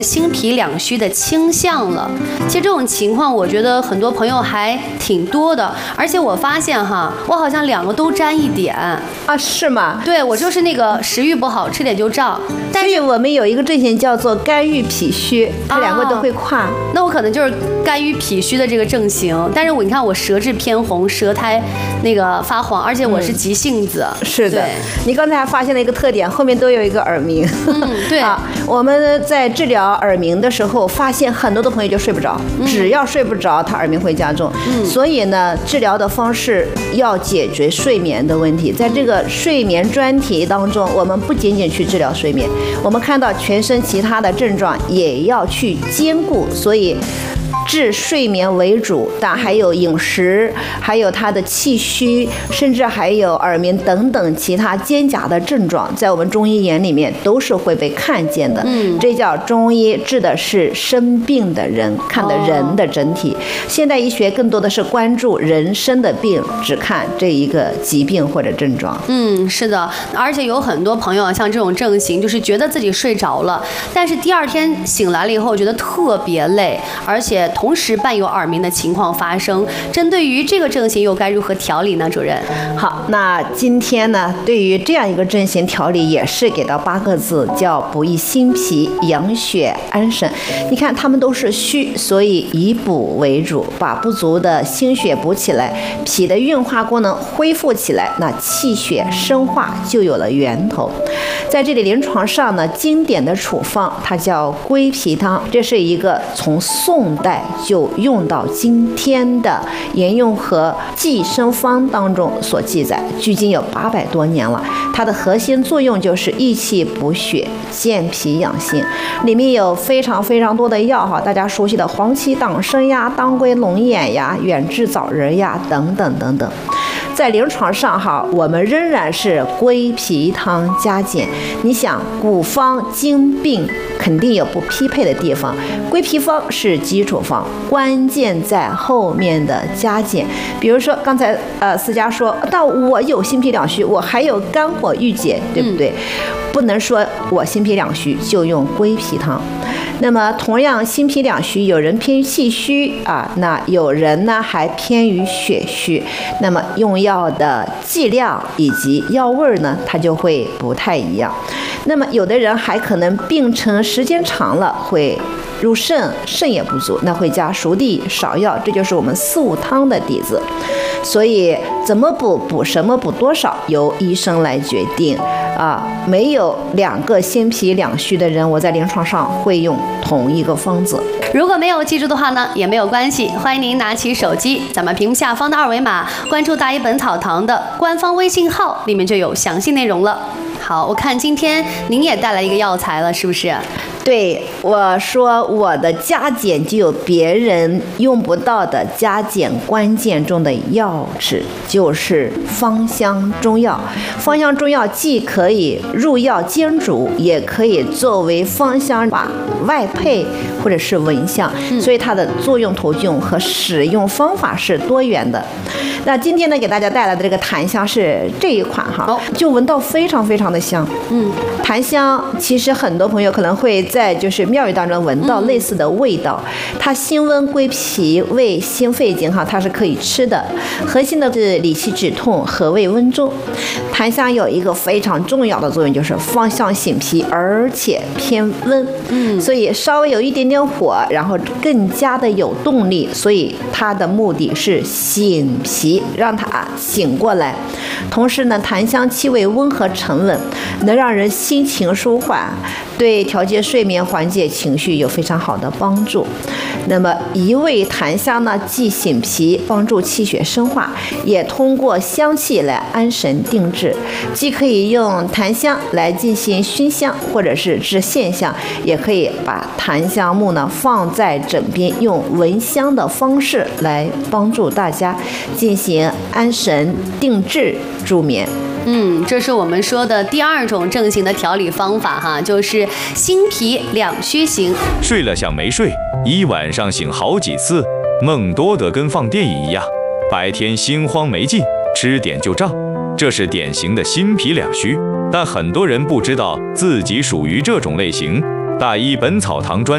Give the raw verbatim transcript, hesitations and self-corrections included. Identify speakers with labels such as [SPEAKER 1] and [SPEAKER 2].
[SPEAKER 1] 心脾两虚的倾向了。其实这种情况，我觉得很多朋友还挺多的，而且我发现哈，我好像两个都沾一点
[SPEAKER 2] 啊，是吗？
[SPEAKER 1] 对，我就是那个食欲不好，吃点就胀。
[SPEAKER 2] 但是我们有一个症型叫做肝郁脾虚，这两个都会跨。
[SPEAKER 1] 哦、那我可能就是肝郁脾虚的这个症型，但是我你看我舌质偏红，舌苔那个发黄，而且我是急性子。
[SPEAKER 2] 嗯、是的，你刚才还发现了一个特点，后面都有一个耳鸣。
[SPEAKER 1] 嗯，对
[SPEAKER 2] 啊，我们在治疗耳鸣的时候，发现很多的朋友就睡不着，嗯、只要睡不着，他耳鸣会加重。嗯，所以呢，治疗的方式要解决睡眠的问题。在这个睡眠专题当中，我们不仅仅去治疗睡眠，我们看到全身其他的症状也要去兼顾，所以治睡眠为主，但还有饮食，还有他的气虚，甚至还有耳鸣等等其他兼夹的症状，在我们中医眼里面都是会被看见的。嗯，这叫中医治的是生病的人，看的人的整体。哦、现代医学更多的是关注人生的病，只看这一个疾病或者症状。
[SPEAKER 1] 嗯，是的，而且有很多朋友像这种症型，就是觉得自己睡着了，但是第二天醒来了以后觉得特别累，而且同时伴有耳鸣的情况发生。针对于这个症型又该如何调理呢？主任，
[SPEAKER 2] 好，那今天呢，对于这样一个症型调理也是给到八个字，叫补益心脾，养血安神。你看他们都是虚，所以以补为主，把不足的心血补起来，脾的运化功能恢复起来，那气血生化就有了源头。在这里临床上呢，经典的处方它叫归脾汤，这是一个从宋代就用到今天的沿用和济生方当中所记载，距今有八百多年了。它的核心作用就是益气补血、健脾养心，里面有非常非常多的药哈，大家熟悉的黄芪、党参呀、当归、龙眼呀、远志、枣仁呀等等等等。在临床上哈，我们仍然是归脾汤加减。你想，古方经病肯定有不匹配的地方，归脾方是基础方，关键在后面的加减。比如说刚才呃思佳说，但我有心脾两虚，我还有肝火郁结，对不对？嗯、不能说我心脾两虚就用归脾汤。那么同样心脾两虚，有人偏于气虚啊，那有人呢还偏于血虚，那么用药的剂量以及药味呢，它就会不太一样。那么有的人还可能病程时间长了会入肾，肾也不足，那会加熟地、芍药，这就是我们四物汤的底子。所以怎么补、补什么、补多少，由医生来决定啊。没有两个心脾两虚的人，我在临床上会用同一个方子。
[SPEAKER 1] 如果没有记住的话呢，也没有关系，欢迎您拿起手机，咱们屏幕下方的二维码，关注大医本草堂的官方微信号，里面就有详细内容了。好，我看今天您也带来一个药材了，是不是？
[SPEAKER 2] 对，我说我的加减就有别人用不到的加减关键中的药质，就是芳香中药。芳香中药既可以入药煎煮，也可以作为芳香法外配或者是闻香，所以它的作用途径和使用方法是多元的。那今天呢，给大家带来的这个檀香是这一款哈，就闻到非常非常的香。嗯，檀香其实很多朋友可能会在就是庙宇当中闻到类似的味道，它辛温归脾胃心肺经哈，它是可以吃的，核心的是理气止痛和胃温中。檀香有一个非常重要的作用，就是芳香醒脾，而且偏温，嗯，所以稍微有一点点火，然后更加的有动力，所以它的目的是醒脾，让它醒过来。同时呢，檀香气味温和沉稳，能让人心情舒缓，对调节睡眠、缓解情绪有非常好的帮助。那么一味檀香呢，既醒脾，帮助气血生化，也通过香气来安神定志。既可以用檀香来进行熏香，或者是治线香，也可以把檀香木呢放在枕边，用闻香的方式来帮助大家进行安神定志助眠。
[SPEAKER 1] 嗯，这是我们说的第二种症型的调理方法哈，就是心脾两虚型。
[SPEAKER 3] 睡了像没睡，一晚上醒好几次，梦多得跟放电影一样，白天心慌没劲，吃点就胀，这是典型的心脾两虚。但很多人不知道自己属于这种类型。大医本草堂专